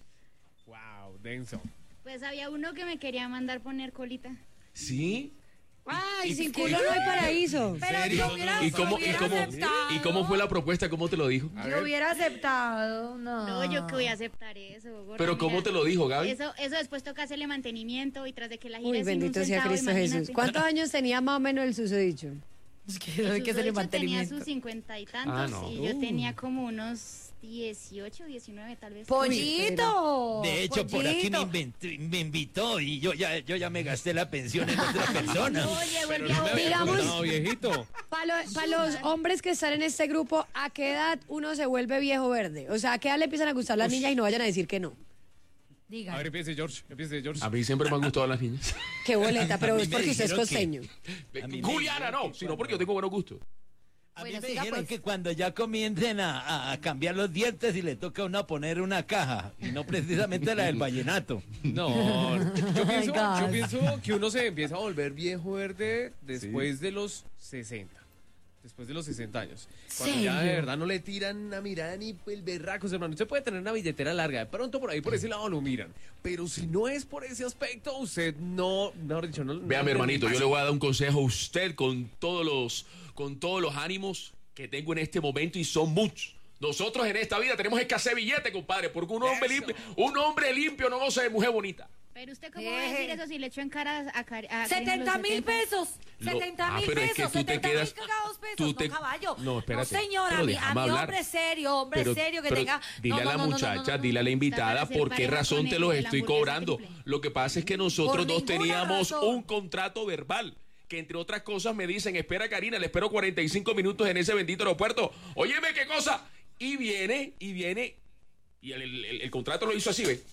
Wow, denso. Pues había uno que me quería mandar poner colita. ¿Sí? Ay, ¿Y- sin y- culo no hay paraíso. Pero ¿Serio? yo hubiera, ¿Y cómo, yo y, hubiera cómo, aceptado. ¿Y cómo fue la propuesta? ¿Cómo te lo dijo? Yo hubiera aceptado, no. No, yo que voy a aceptar eso, gorda, ¿Pero cómo mira. te lo dijo, Gaby? Eso, eso después toca hacerle mantenimiento y tras de que la gira Uy, es sin un bendito sea centavo, Cristo imagínate. Jesús. ¿Cuántos años tenía más o menos el susodicho? Es que El hay que hacerle susodicho tenía mantenimiento. sus cincuenta y tantos Ah, no. y yo Uh. tenía como unos dieciocho, diecinueve tal vez. ¡Pollito! De hecho, por aquí me, Pollito. inventó- me invitó y yo ya, yo ya me gasté la pensión en otra persona. No, llegó el Pero viejo. no me había Digamos- contado, viejito. Para los hombres que están en este grupo, ¿a qué edad uno se vuelve viejo verde? O sea, ¿a qué edad le empiezan a gustar las niñas y no vayan a decir que no? Diga. A ver, empiece George, empiece George. A mí siempre me han gustado las niñas. Qué boleta, pero A mí es me porque usted es dijeron que- costeño. A mí me Juliana, dijeron no, que sino porque cuando- yo tengo buenos gustos. A mí Bueno, me siga, dijeron pues. que cuando ya comiencen a, a- a cambiar los dientes y le toca a uno poner una caja, y no precisamente la del vallenato. No, yo pienso, God. yo pienso que uno se empieza a volver viejo verde después de los sesenta. Después de los sesenta años. Cuando ya de ¿Serio? verdad no le tiran una mirada ni el berraco, hermano. Usted puede tener una billetera larga. De pronto por ahí, por ese lado lo miran. Pero si no es por ese aspecto, usted no, mejor dicho, no. Vea, no- mi hermanito, yo le voy a dar un consejo a usted con todos los, con todos los ánimos que tengo en este momento y son muchos. Nosotros en esta vida tenemos que hacer billete, compadre, porque un hombre Eso. limpio, un hombre limpio no goza de mujer bonita. Pero usted cómo va a decir eso si le echó en cara a, Cari- a Karina setenta los mil setenta? pesos. Lo- setenta ah, mil pero es que pesos. tú te setenta mil quedas- cagados pesos. tú te- No, caballo. No, espérate, No, señora. pero A mí, déjame a mí hablar. hombre serio, hombre Pero- serio que pero tenga. Dile no, a no, la no, no, muchacha, no, no, no. dile a la invitada Para hacer por qué pareja razón con te el los de la estoy hamburguesa cobrando. triple. Lo que pasa es que nosotros Por dos ninguna teníamos razón. un contrato verbal. Que entre otras cosas me dicen, espera Karina, le espero cuarenta y cinco minutos en ese bendito aeropuerto. Óyeme, ¿qué cosa? Y viene, y viene, y el, el- el contrato lo hizo así, ¿ve?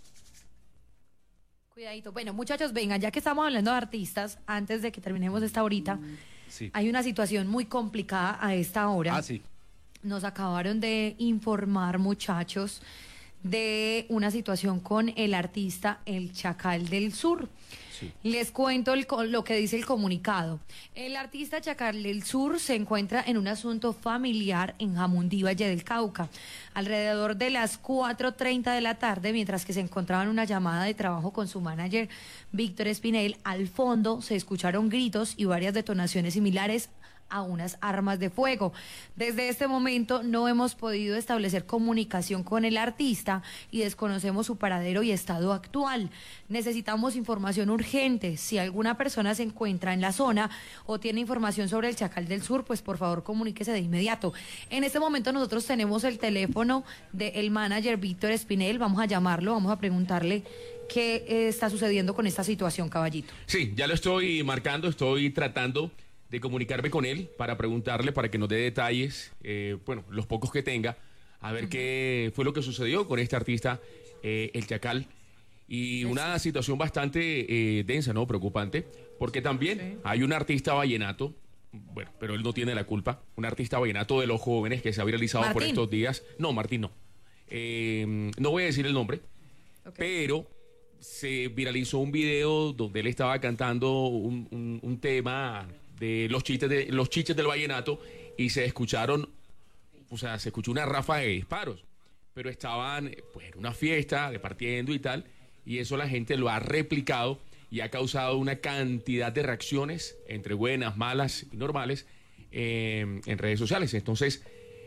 Cuidadito. Bueno, muchachos, vengan, ya que estamos hablando de artistas, antes de que terminemos esta horita, Sí. hay una situación muy complicada a esta hora. Ah, sí. Nos acabaron de informar, muchachos, de una situación con el artista El Chacal del Sur. Les cuento el co- lo que dice el comunicado. El artista Chacal del Sur se encuentra en un asunto familiar en Jamundí, Valle del Cauca, alrededor de las cuatro treinta de la tarde, mientras que se encontraba en una llamada de trabajo con su manager Víctor Espinel. Al fondo se escucharon gritos y varias detonaciones similares a unas armas de fuego. Desde este momento no hemos podido establecer comunicación con el artista y desconocemos su paradero y estado actual. Necesitamos información urgente. Si alguna persona se encuentra en la zona o tiene información sobre el Chacal del Sur, pues por favor comuníquese de inmediato. En este momento nosotros tenemos el teléfono del manager Víctor Espinel. Vamos a llamarlo, vamos a preguntarle qué eh, está sucediendo con esta situación, caballito. Sí, ya lo estoy marcando, estoy tratando de comunicarme con él para preguntarle, para que nos dé detalles, eh, bueno, los pocos que tenga, a ver qué fue lo que sucedió con este artista, eh, El Chacal. Y una situación bastante eh, densa, ¿no? Preocupante, porque también hay un artista vallenato, bueno, pero él no tiene la culpa, un artista vallenato de los jóvenes que se ha viralizado por Martín. estos días. No, Martín no. Eh, no voy a decir el nombre, pero se viralizó un video donde él estaba cantando un, un- un tema de los chistes de los chiches del vallenato y se escucharon, o sea, se escuchó una ráfaga de disparos, pero estaban eh, pues en una fiesta, departiendo y tal, y eso la gente lo ha replicado y ha causado una cantidad de reacciones entre buenas, malas y normales eh, en redes sociales. Entonces,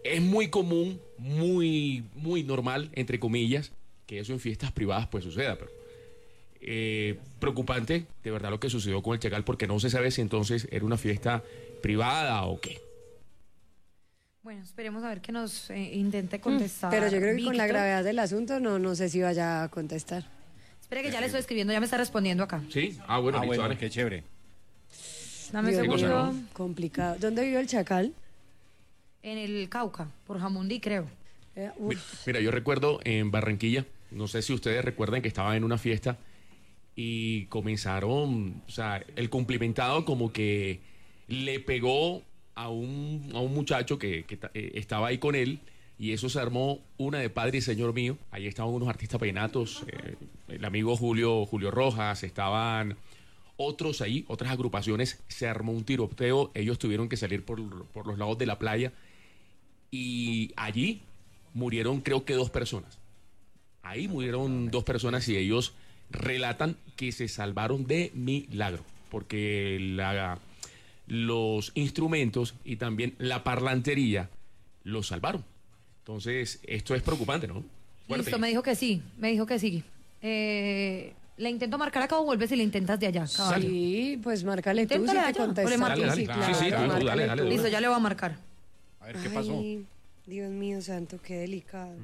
es muy común, muy, muy normal, entre comillas, que eso en fiestas privadas pues suceda, pero eh, preocupante de verdad lo que sucedió con el Chacal, porque no se sabe si entonces era una fiesta privada o qué. Bueno, esperemos a ver que nos eh, intente contestar. Pero yo creo que con la Víctor. gravedad del asunto no, no sé si vaya a contestar. Espere que ya le estoy escribiendo, ya me está respondiendo acá. ¿Sí? Ah, bueno, Ah, listo, bueno, dale. qué chévere. Dame Dios segundo. cosa, mío, complicado. ¿Dónde vive el Chacal? En el Cauca, por Jamundí, creo. Eh, Mi- uf, Mira, yo recuerdo en Barranquilla, no sé si ustedes recuerdan que estaba en una fiesta y comenzaron, o sea, el cumplimentado como que le pegó a un, a un muchacho que, que ta- eh, estaba ahí con él, y eso se armó una de Padre y Señor Mío. Ahí estaban unos artistas vallenatos, eh, el amigo Julio, Julio Rojas, estaban otros ahí, otras agrupaciones. Se armó un tiroteo, ellos tuvieron que salir por, por los lados de la playa y allí murieron creo que dos personas. Ahí murieron dos personas y ellos relatan que se salvaron de milagro, porque la, los instrumentos y también la parlantería los salvaron. Entonces, esto es preocupante, ¿no? Fuerte. Listo, me dijo que sí, me dijo que sí. Eh, ¿Le intento marcar acá o vuelves y le intentas de allá, caballo? sí, pues márcale tú si Inténtale te allá, o le contestas. marco. Dale, dale. Sí, Sí, claro, sí, tú, tú, márcale dale, dale, tú. Listo, ya le voy a marcar. A ver qué pasó. Ay, Dios mío santo, qué delicado.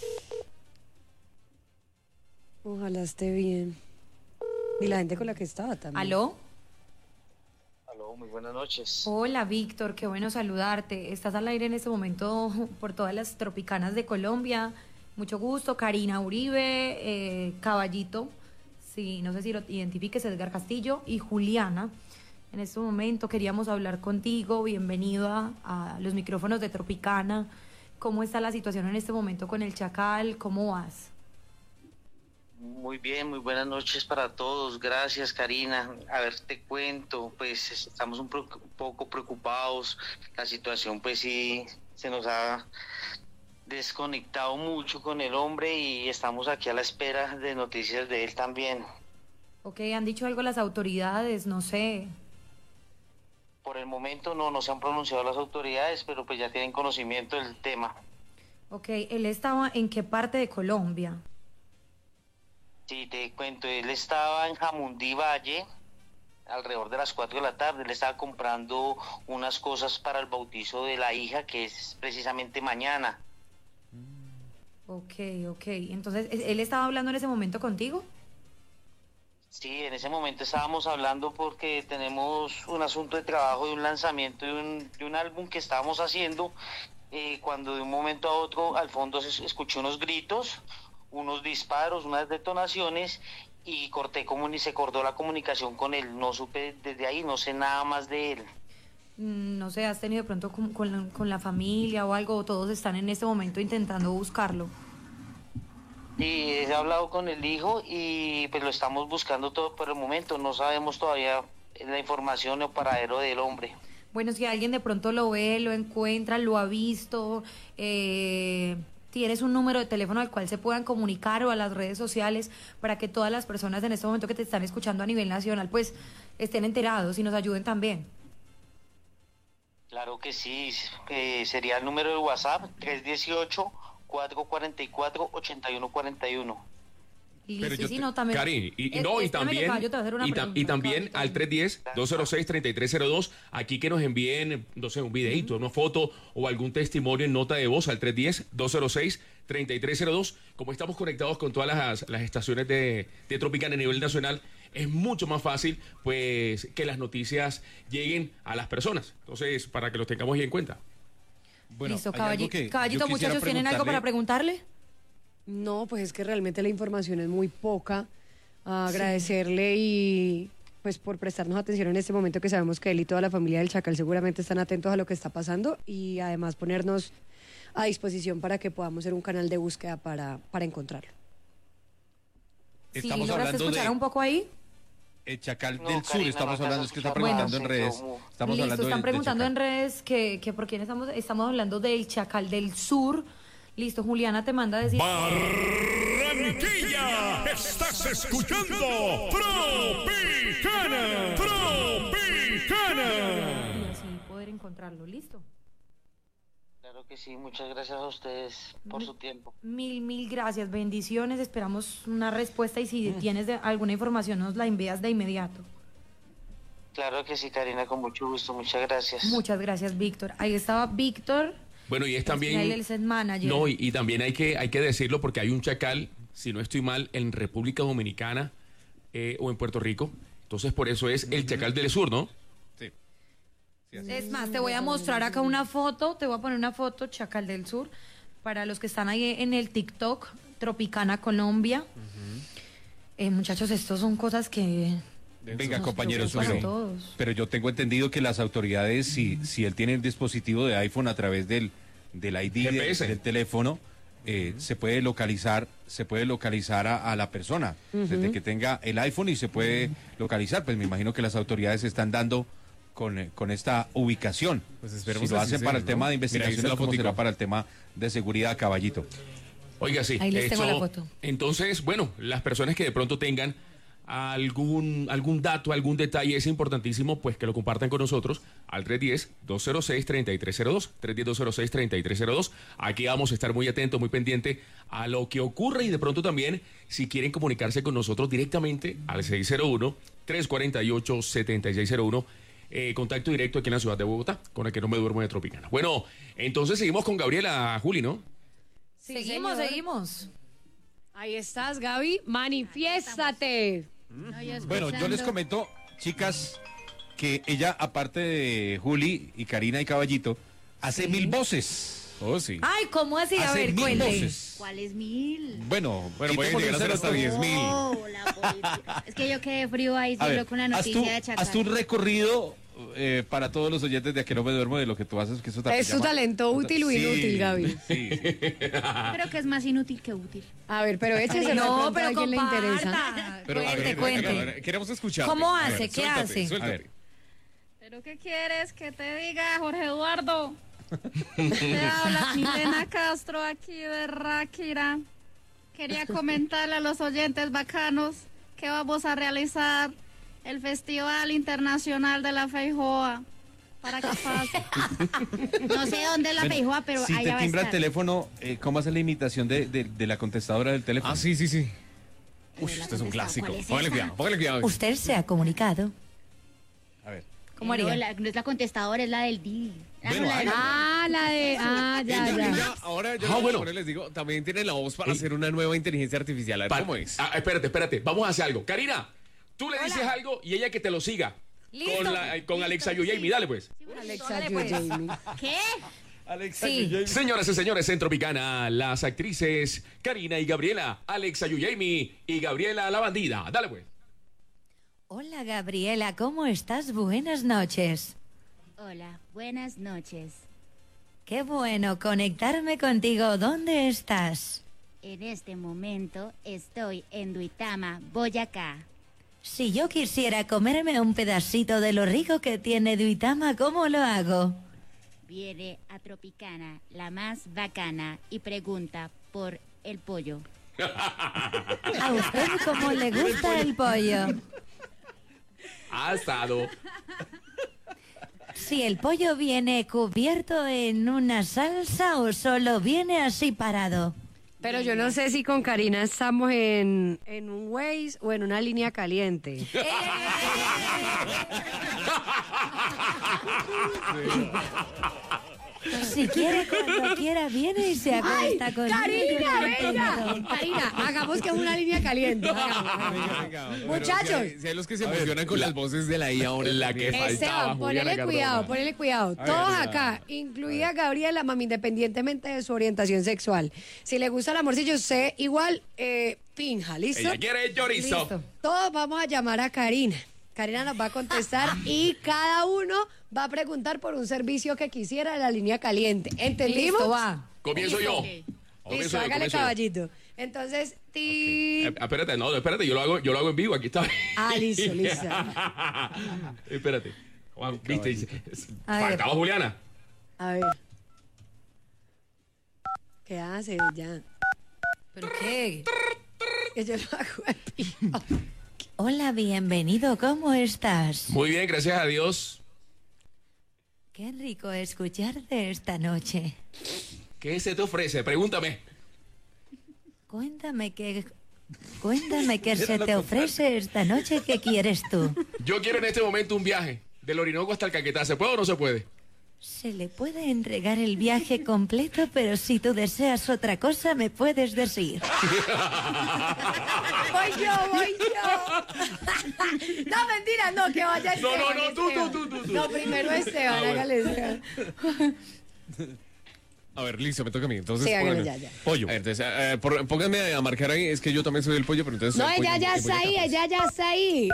Ojalá esté bien. Y la gente con la que estaba también. ¿Aló? Aló, muy buenas noches. Hola, Víctor, qué bueno saludarte. Estás al aire en este momento por todas las tropicanas de Colombia. Mucho gusto, Karina Uribe, eh, Caballito, sí, no sé si lo identifiques, Edgar Castillo y Juliana. En este momento queríamos hablar contigo. Bienvenido a, a los micrófonos de Tropicana. ¿Cómo está la situación en este momento con el Chacal? ¿Cómo vas? Muy bien, muy buenas noches para todos. Gracias, Karina. A ver, te cuento, pues estamos un, pro- un poco preocupados. La situación, pues sí, se nos ha desconectado mucho con el hombre y estamos aquí a la espera de noticias de él también. Ok, ¿han dicho algo las autoridades? No sé. Por el momento no, no se han pronunciado las autoridades, pero pues ya tienen conocimiento del tema. Ok, ¿él estaba en qué parte de Colombia? Sí, te cuento, él estaba en Jamundí Valle, alrededor de las cuatro de la tarde. Él estaba comprando unas cosas para el bautizo de la hija, que es precisamente mañana. Ok, ok. Entonces, ¿e- ¿él estaba hablando en ese momento contigo? Sí, en ese momento estábamos hablando porque tenemos un asunto de trabajo, de un lanzamiento de un, de un álbum que estábamos haciendo, eh, cuando de un momento a otro al fondo se escuchó unos gritos, unos disparos, unas detonaciones, y corté comuni se cortó la comunicación con él. No supe desde ahí, no sé nada más de él. Mm, No sé, ¿has tenido de pronto con, con la, con la familia o algo? ¿O todos están en este momento intentando buscarlo? Y he hablado con el hijo y pues lo estamos buscando todo por el momento. No sabemos todavía la información o paradero del hombre. Bueno, si alguien de pronto lo ve, lo encuentra, lo ha visto, eh, tienes un número de teléfono al cual se puedan comunicar o a las redes sociales para que todas las personas en este momento que te están escuchando a nivel nacional pues estén enterados y nos ayuden también. Claro que sí, eh, sería el número de WhatsApp tres uno ocho, cuatro cuatro cuatro, ocho uno cuatro uno. Listo, Pero y yo si te- no, también... Cari, y, y Eh, no, y espérame que también, Caballo te va a hacer una y, ta- pregunta, y también Caballito. al tres uno cero, dos cero seis, tres tres cero dos, aquí que nos envíen, no sé, un videito, una foto o algún testimonio en nota de voz al tres uno cero, dos cero seis, tres tres cero dos. Como estamos conectados con todas las, las estaciones de, de Tropicana a nivel nacional, es mucho más fácil pues que las noticias lleguen a las personas. Entonces, para que los tengamos ahí en cuenta. Bueno, Listo, hay algo caballi- que yo caballito, quisiera muchachos, ¿tienen algo para preguntarle? No, pues es que realmente la información es muy poca. Agradecerle y pues por prestarnos atención en este momento, que sabemos que él y toda la familia del Chacal seguramente están atentos a lo que está pasando, y además ponernos a disposición para que podamos ser un canal de búsqueda para, para encontrarlo. Estamos ¿Sí lograste hablando escuchar de un poco ahí? el Chacal No, del Sur, Karina, estamos no hablando, alcanzo es que está a preguntando en escuchar redes. mucho. Estamos Listo, hablando están del- del preguntando en Chacal. redes que, que por quién estamos, estamos hablando del Chacal del Sur. Listo, Juliana te manda a decir... Barranquilla, estás escuchando Tropicana, Tropicana. Y así poder encontrarlo, ¿listo? Claro que sí, muchas gracias a ustedes por su tiempo. Mil, mil gracias, bendiciones, esperamos una respuesta y si tienes de- alguna información nos la envías de inmediato. Claro que sí, Karina, con mucho gusto, muchas gracias. Muchas gracias, Víctor. Ahí estaba Víctor, Bueno, y es él también... es el manager. No, y, y también hay que, hay que decirlo porque hay un chacal, si no estoy mal, en República Dominicana eh, o en Puerto Rico. Entonces, por eso es el chacal del sur, ¿no? Sí. Es más, te voy a mostrar acá una foto, te voy a poner una foto, Chacal del Sur, para los que están ahí en el TikTok, Tropicana Colombia. Eh, muchachos, estos son cosas que... Venga, nos compañeros, preocupan a pero, todos. pero yo tengo entendido que las autoridades, si, si él tiene el dispositivo de iPhone a través del, del I D G P del, S. del teléfono, eh, se puede localizar, se puede localizar a, a la persona desde que tenga el iPhone y se puede localizar. Pues me imagino que las autoridades están dando con, eh, con esta ubicación. Pues si esperemos lo así hacen sea, para el ¿no? tema de Mira, ahí está investigación, la ¿cómo será fotico. para el tema de seguridad, Caballito? Oiga, sí. Ahí les tengo eso- la foto. Entonces, bueno, las personas que de pronto tengan algún, algún dato, algún detalle, es importantísimo, pues que lo compartan con nosotros al tres uno cero, dos cero seis, tres tres cero dos, tres uno cero, dos cero seis, tres tres cero dos. Aquí vamos a estar muy atentos, muy pendientes a lo que ocurre y de pronto también, si quieren comunicarse con nosotros directamente al seis cero uno, tres cuatro ocho, siete seis cero uno. Eh, contacto directo aquí en la ciudad de Bogotá, con el que no me duermo de Tropicana. Bueno, entonces seguimos con Gabriela, Juli, ¿no? Sí, seguimos, señor. seguimos. Ahí estás, Gaby. Manifiéstate. No, yo Bueno, yo les escuchando. comento, chicas, que ella, aparte de Juli y Karina y Caballito, hace mil voces. Oh, sí. Ay, ¿cómo así? A Hace ver, mil cuente. voces. ¿Cuál es mil? Bueno, Bueno, pueden quitémosle llegar a ser cero hasta todo. diez mil. Oh, la política. Es que yo quedé frío ahí A solo ver, con la haz noticia tú, de Chacal. haz tú un recorrido eh, para todos los oyentes de A que no me duermo de lo que tú haces, que eso también Es tu llama- talento útil o Sí, inútil, Gaby. Sí, sí. Creo que es más inútil que útil. A ver, pero échese No, pero a alguien le interesa. comparta. Pero, a cuente, ver, cuente. a ver, queremos escuchar. ¿Cómo hace? ¿Qué Suéltate, hace? suéltate. A ver. ¿Pero qué quieres que te diga, Jorge Eduardo? Te habla Milena Castro aquí de Ráquira. Quería comentarle a los oyentes bacanos que vamos a realizar el Festival Internacional de la Feijoa. Para que pase. No sé dónde es la Bueno, feijoa, pero si allá te va a timbra el estar. teléfono, eh, ¿cómo hace la imitación de, de, de la contestadora del teléfono? Ah, sí, sí, sí. Uy, la este es un contestado, clásico. ¿cuál es Póngale esa? cuidado, póngale cuidado. Usted se ha comunicado. A ver. ¿Cómo Eh, no, haría? la- no es la contestadora, es la del Didi. Ah, Bueno, no, la del- hágale. Ah, la de. Ah, ya, Ella- ya. ella, ahora yo Ah, les- bueno. ahora les digo, también tiene la voz para hacer una nueva inteligencia artificial. A ver Pa- cómo es. Ah, espérate, espérate. Vamos a hacer algo. Karina, tú le dices algo y ella que te lo siga. Listo. Con, la- con Alexa Listo, Yuyaymi, sí. dale pues. Alexa Dale, pues. Yuyaymi. ¿Qué? Alexa, Sí. yo- Señoras y señores, en Tropicana, las actrices Karina y Gabriela, Alexa Yuyaymi y Gabriela la bandida. Dale pues. Hola, Gabriela, ¿cómo estás? Buenas noches. Hola, buenas noches. Qué bueno conectarme contigo. ¿Dónde estás? En este momento estoy en Duitama, Boyacá. Si yo quisiera comerme un pedacito de lo rico que tiene Duitama, ¿cómo lo hago? Viene a Tropicana, la más bacana, y pregunta por el pollo. ¿A usted cómo le gusta el pollo? Ha estado. Si el pollo viene cubierto en una salsa o solo viene así parado. Pero yo no sé si con Karina estamos en, en un Waze o en una línea caliente. Si quiere, cuando quiera, viene y se acuesta conmigo. Karina, Yo venga. entiendo. Karina, hagamos que es una línea caliente. hagamos. Venga, venga. Pero Muchachos. Si hay, si hay los que se emocionan con las voces de la I A ahora. La que también. faltaba, Esteban, Juliana ponele Cardona. cuidado, ponele cuidado. Todos acá, incluida Gabriela, mami, independientemente de su orientación sexual. Si le gusta el amorcillo, sé igual, eh, pinja, ¿listo? Ella quiere chorizo. Listo. Todos vamos a llamar a Karina. Karina nos va a contestar y cada uno va a preguntar por un servicio que quisiera de la línea caliente. ¿Entendimos? Listo, va. Comienzo yo. Listo, Comienzo yo, hágale comienzo yo. caballito. Entonces, ti... Eh, espérate, no, espérate, yo lo hago, yo lo hago en vivo, aquí está. Ah, listo, listo. Espérate. Juan, ¿viste? A ver. Faltaba Juliana. A ver. ¿Qué hace ya? ¿Pero qué? Que yo lo hago aquí. Hola, bienvenido, ¿cómo estás? Muy bien, gracias a Dios. Qué rico escucharte esta noche. ¿Qué se te ofrece? Pregúntame. Cuéntame qué... Cuéntame qué se te ofrece esta noche. ¿Qué quieres tú? Yo quiero en este momento un viaje del Orinoco hasta el Caquetá. ¿Se puede o no se puede? Se le puede entregar el viaje completo, pero si tú deseas otra cosa, me puedes decir. Voy yo, voy yo. No, mentira, no, que vaya No, Esteban. no, no, tú, Esteban. tú, tú, tú. No, primero Esteban, Ah, bueno. hágale Esteban. A ver, listo, me toca a mí. Entonces, Sí, hágale, pongan- ya, ya. Pollo. A ver, entonces, eh, por- pónganme a marcar ahí. Es que yo también soy el pollo, pero entonces. No, soy pollo ella en- ya en está ahí, boyacá, ella ya está ahí.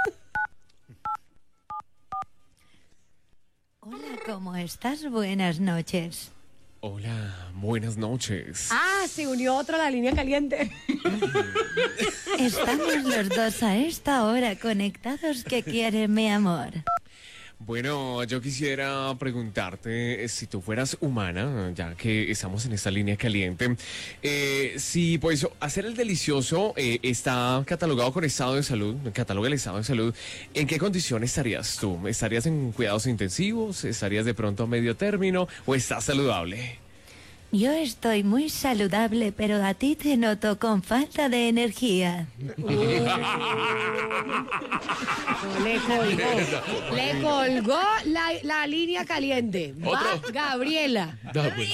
Hola, ¿cómo estás? Buenas noches. pues. Hola, buenas noches. Ah, se unió otro a la línea caliente. Estamos los dos a esta hora conectados. ¿Qué quiere mi amor? Bueno, yo quisiera preguntarte eh, si tú fueras humana, ya que estamos en esta línea caliente, eh, si pues hacer el delicioso eh, está catalogado con estado de salud, cataloga el estado de salud, ¿en qué condición estarías tú? ¿Estarías en cuidados intensivos? ¿Estarías de pronto a medio término? ¿O estás saludable? Yo estoy muy saludable, pero a ti te noto con falta de energía. Le colgó. Le colgó la, la línea caliente. Va ¿Otro? Gabriela. Da, pues.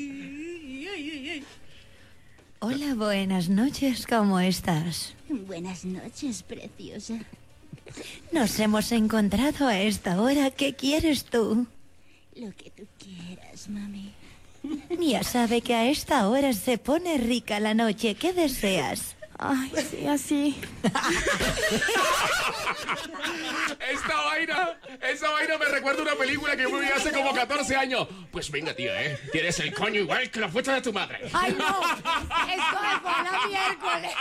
Hola, buenas noches, ¿cómo estás? Buenas noches, preciosa. Nos hemos encontrado a esta hora. ¿Qué quieres tú? Lo que tú quieras, mami. Ya sabe que a esta hora se pone rica la noche. ¿Qué deseas? Ay, sí, así. Esta vaina, esa vaina me recuerda a una película que yo vi hace como catorce años. Pues venga, tía, ¿eh? Tienes el coño igual que la fuerza de tu madre. Ay, no. Esto me fue a la miércoles.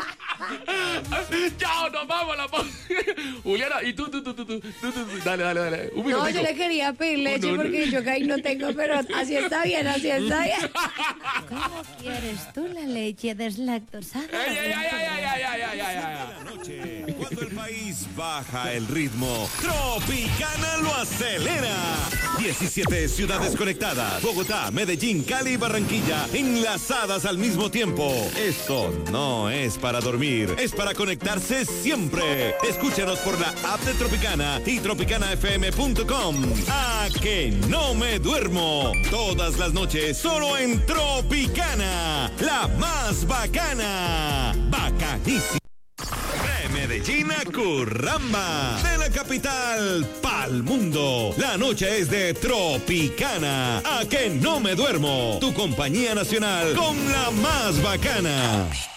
Chao, nos vamos, la pon- Juliana, y tú, tú, tú, tú, tú, tú, tú, tú. Dale, dale, dale. Un No, minutico. yo le quería pedir leche No, no. porque yo que ahí no tengo, pero así está bien, así está bien. ¿Cómo quieres tú la leche deslactosada? Ay, ay, ay, ay, ay, ay, ay, ay, ay. Noche, cuando el país baja el ritmo, Tropicana lo acelera. diecisiete ciudades conectadas. Bogotá, Medellín, Cali y Barranquilla enlazadas al mismo tiempo. Esto no es para dormir, es para conectarse siempre. Escúchanos por la app de Tropicana y tropicana f m punto com. A que no me duermo. Todas las noches solo en Tropicana, la más bacana. Bacanísima. De Medellín a Curramba, de la capital pa'l mundo. La noche es de Tropicana. A que no me duermo. Tu compañía nacional con la más bacana.